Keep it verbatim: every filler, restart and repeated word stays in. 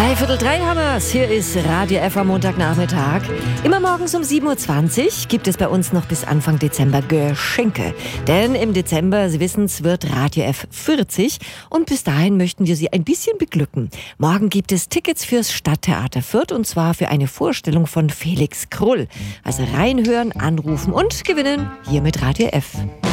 Dreiviertel drei haben wir's. Hier ist Radio F am Montagnachmittag. Immer morgens um sieben Uhr zwanzig gibt es bei uns noch bis Anfang Dezember Geschenke. Denn im Dezember, Sie wissen's, wird Radio F vierzig und bis dahin möchten wir Sie ein bisschen beglücken. Morgen gibt es Tickets fürs Stadttheater Fürth und zwar für eine Vorstellung von Felix Krull. Also reinhören, anrufen und gewinnen hier mit Radio F.